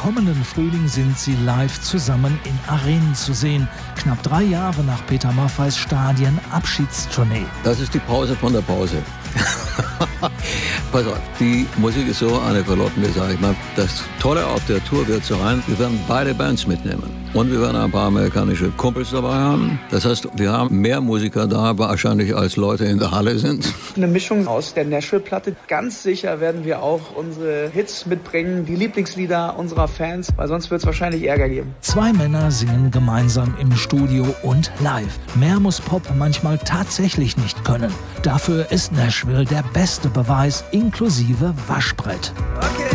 kommenden Frühling sind sie live zusammen in Arenen zu sehen. Knapp 3 Jahre nach Peter Maffays Stadien-Abschiedstournee. Das ist die Pause von der Pause. Pass auf, die Musik ist so eine verlockende Sache. Ich meine, das Tolle auf der Tour wird sein, wir werden beide Bands mitnehmen. Und wir werden ein paar amerikanische Kumpels dabei haben. Das heißt, wir haben mehr Musiker da wahrscheinlich, als Leute in der Halle sind. Eine Mischung aus der Nashville-Platte. Ganz sicher werden wir auch unsere Hits mitbringen, die Lieblingslieder unserer Fans, weil sonst wird es wahrscheinlich Ärger geben. 2 Männer singen gemeinsam im Studio und live. Mehr muss Pop manchmal tatsächlich nicht können. Dafür ist Nashville der beste Beweis, inklusive Waschbrett. Okay.